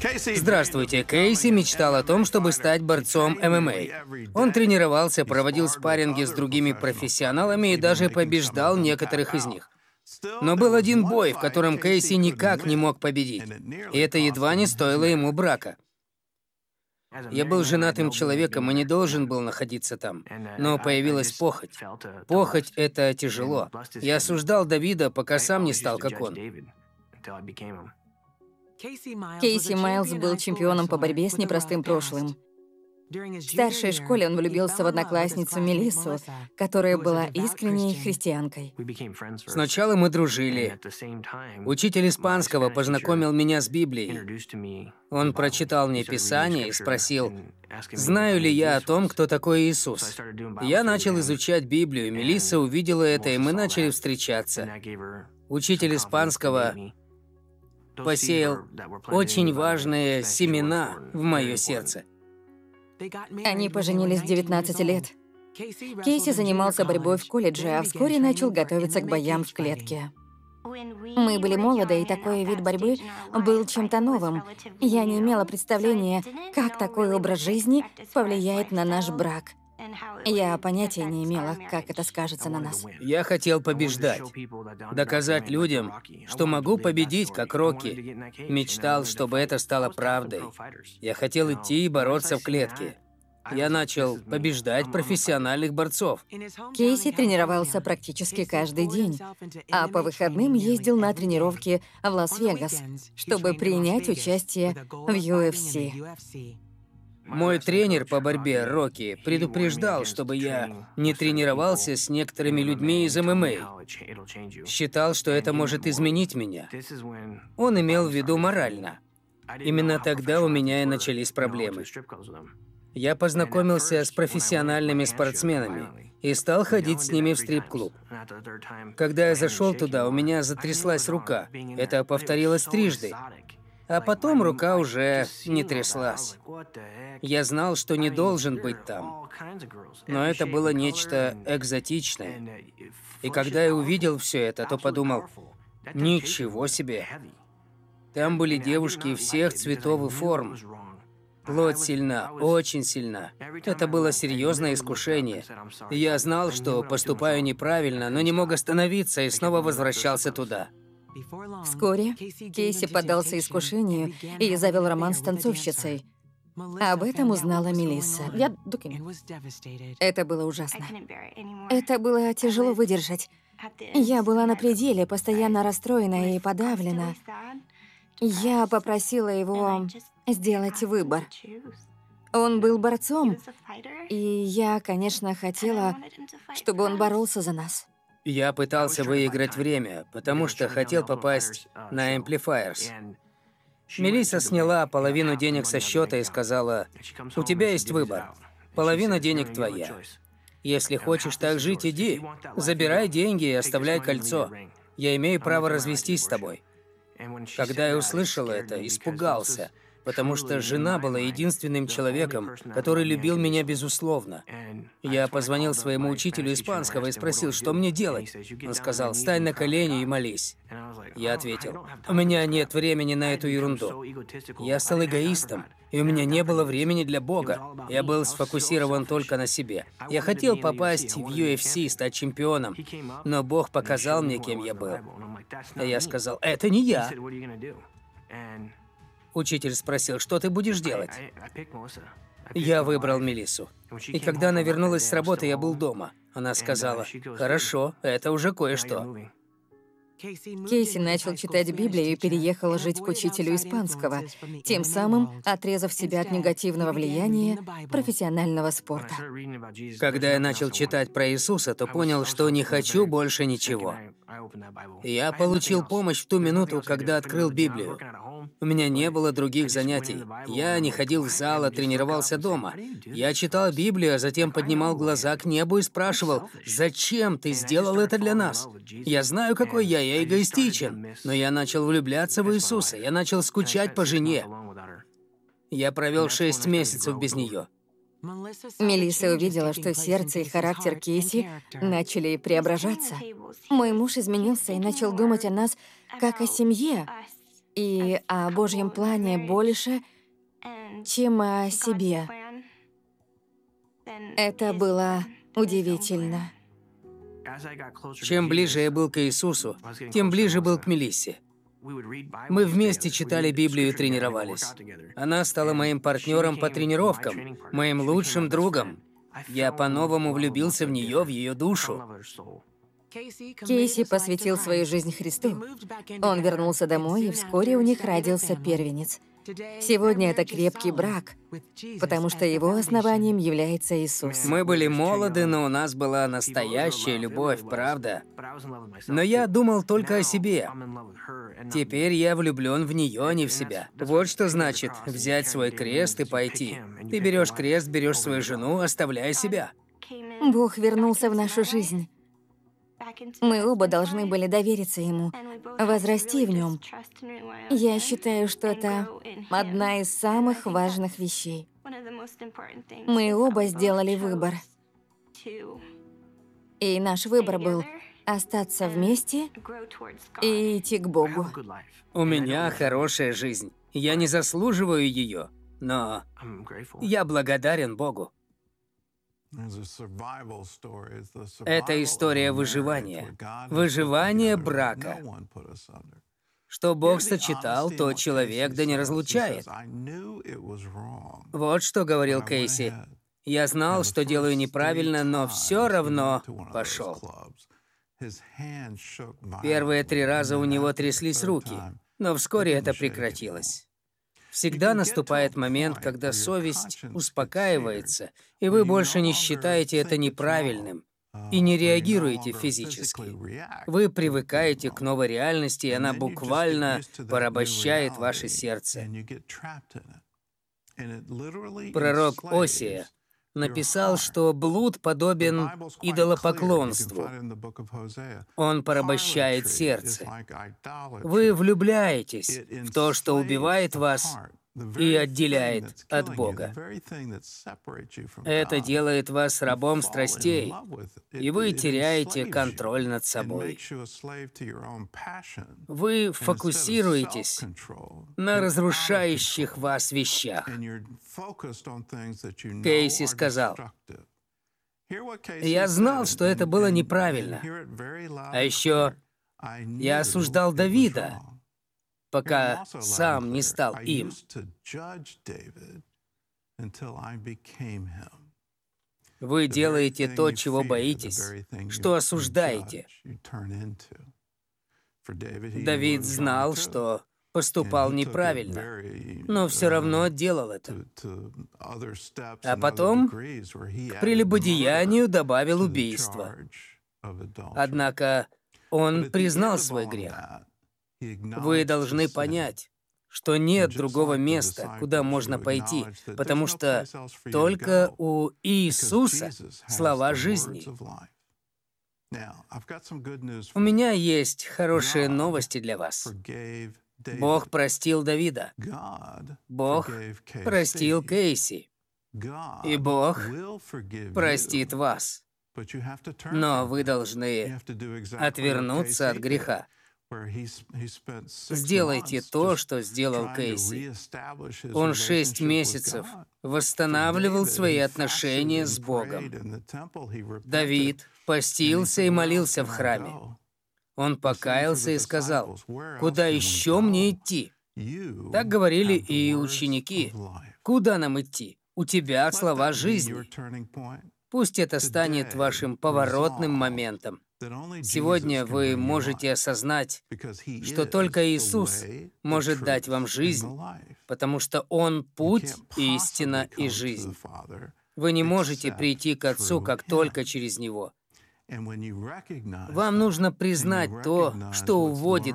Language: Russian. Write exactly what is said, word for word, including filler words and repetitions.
Здравствуйте. Кейси мечтал о том, чтобы стать борцом эм эм а. Он тренировался, проводил спарринги с другими профессионалами и даже побеждал некоторых из них. Но был один бой, в котором Кейси никак не мог победить. И это едва не стоило ему брака. Я был женатым человеком и не должен был находиться там. Но появилась похоть. Похоть — это тяжело. Я осуждал Давида, пока сам не стал как он. Кейси Майлз был чемпионом по борьбе с непростым прошлым. В старшей школе он влюбился в одноклассницу Мелиссу, которая была искренней христианкой. Сначала мы дружили. Учитель испанского познакомил меня с Библией. Он прочитал мне Писание и спросил, знаю ли я о том, кто такой Иисус. Я начал изучать Библию, Мелисса увидела это, и мы начали встречаться. Учитель испанского посеял очень важные семена в мое сердце. Они поженились в девятнадцать лет. Кейси занимался борьбой в колледже, а вскоре начал готовиться к боям в клетке. Мы были молоды, и такой вид борьбы был чем-то новым. Я не имела представления, как такой образ жизни повлияет на наш брак. Я понятия не имела, как это скажется на нас. Я хотел побеждать. Доказать людям, что могу победить, как Рокки. Мечтал, чтобы это стало правдой. Я хотел идти и бороться в клетке. Я начал побеждать профессиональных борцов. Кейси тренировался практически каждый день, а по выходным ездил на тренировки в Лас-Вегас, чтобы принять участие в ю эф си. Мой тренер по борьбе, Рокки, предупреждал, чтобы я не тренировался с некоторыми людьми из эм эм а. Считал, что это может изменить меня. Он имел в виду морально. Именно тогда у меня и начались проблемы. Я познакомился с профессиональными спортсменами и стал ходить с ними в стрип-клуб. Когда я зашел туда, у меня затряслась рука. Это повторилось трижды. А потом рука уже не тряслась. Я знал, что не должен быть там. Но это было нечто экзотичное. И когда я увидел все это, то подумал, ничего себе. Там были девушки всех цветов и форм. Плоть сильна, очень сильна. Это было серьезное искушение. И я знал, что поступаю неправильно, но не мог остановиться и снова возвращался туда. Вскоре Кейси поддался искушению и завел роман с танцовщицей. Об этом узнала Мелисса. Я... Это было ужасно. Это было тяжело выдержать. Я была на пределе, постоянно расстроена и подавлена. Я попросила его сделать выбор. Он был борцом, и я, конечно, хотела, чтобы он боролся за нас. Я пытался выиграть время, потому что хотел попасть на Amplifiers. Мелисса сняла половину денег со счета и сказала, «У тебя есть выбор. Половина денег твоя. Если хочешь так жить, иди. Забирай деньги и оставляй кольцо. Я имею право развестись с тобой». Когда я услышал это, испугался, потому что жена была единственным человеком, который любил меня безусловно. Я позвонил своему учителю испанского и спросил, что мне делать. Он сказал, «Стань на колени и молись». Я ответил, «У меня нет времени на эту ерунду». Я стал эгоистом, и у меня не было времени для Бога. Я был сфокусирован только на себе. Я хотел попасть в ю эф си, стать чемпионом, но Бог показал мне, кем я был. А я сказал, «Это не я». Учитель спросил, что ты будешь делать? Я выбрал Мелиссу. И когда она вернулась с работы, я был дома. Она сказала, «Хорошо, это уже кое-что». Кейси начал читать Библию и переехал жить к учителю испанского, тем самым отрезав себя от негативного влияния профессионального спорта. Когда я начал читать про Иисуса, то понял, что не хочу больше ничего. Я получил помощь в ту минуту, когда открыл Библию. У меня не было других занятий. Я не ходил в зал, а тренировался дома. Я читал Библию, а затем поднимал глаза к небу и спрашивал, «Зачем ты сделал это для нас? Я знаю, какой я, я эгоистичен, но я начал влюбляться в Иисуса, я начал скучать по жене. Я провел шесть месяцев без нее». Мелисса увидела, что сердце и характер Кейси начали преображаться. Мой муж изменился и начал думать о нас как о семье. и о Божьем плане больше, чем о себе. Это было удивительно. Чем ближе я был к Иисусу, тем ближе был к Мелиссе. Мы вместе читали Библию и тренировались. Она стала моим партнером по тренировкам, моим лучшим другом. Я по-новому влюбился в нее, в ее душу. Кейси посвятил свою жизнь Христу. Он вернулся домой, и вскоре у них родился первенец. Сегодня это крепкий брак, потому что его основанием является Иисус. Мы были молоды, но у нас была настоящая любовь, правда? Но я думал только о себе. Теперь я влюблен в нее, а не в себя. Вот что значит взять свой крест и пойти. Ты берешь крест, берешь свою жену, оставляя себя. Бог вернулся в нашу жизнь. Мы оба должны были довериться Ему, возрасти в Нем. Я считаю, что это одна из самых важных вещей. Мы оба сделали выбор. И наш выбор был остаться вместе и идти к Богу. У меня хорошая жизнь. Я не заслуживаю ее, но я благодарен Богу. Это история выживания. Выживание брака. Что Бог сочетал, то человек да не разлучает. Вот что говорил Кейси. Я знал, что делаю неправильно, но все равно пошел. Первые три раза у него тряслись руки, но вскоре это прекратилось. Всегда наступает момент, когда совесть успокаивается, и вы больше не считаете это неправильным и не реагируете физически. Вы привыкаете к новой реальности, и она буквально порабощает ваше сердце. Пророк Осия написал, что блуд подобен идолопоклонству. Он порабощает сердце. Вы влюбляетесь в то, что убивает вас и отделяет от Бога. Это делает вас рабом страстей, и вы теряете контроль над собой. Вы фокусируетесь на разрушающих вас вещах. Кейси сказал, «Я знал, что это было неправильно. А еще я осуждал Давида, пока сам не стал им». Вы делаете то, чего боитесь, что осуждаете. Давид знал, что поступал неправильно, но все равно делал это. А потом к прелюбодеянию добавил убийство. Однако он признал свой грех. Вы должны понять, что нет другого места, куда можно пойти, потому что только у Иисуса слова жизни. У меня есть хорошие новости для вас. Бог простил Давида. Бог простил Кейси. И Бог простит вас. Но вы должны отвернуться от греха. Сделайте то, что сделал Кейси. Он шесть месяцев восстанавливал свои отношения с Богом. Давид постился и молился в храме. Он покаялся и сказал, «Куда еще мне идти?» Так говорили и ученики. «Куда нам идти? У тебя слова жизни». Пусть это станет вашим поворотным моментом. Сегодня вы можете осознать, что только Иисус может дать вам жизнь, потому что Он — путь, истина и жизнь. Вы не можете прийти к Отцу, как только через Него. Вам нужно признать то, что уводит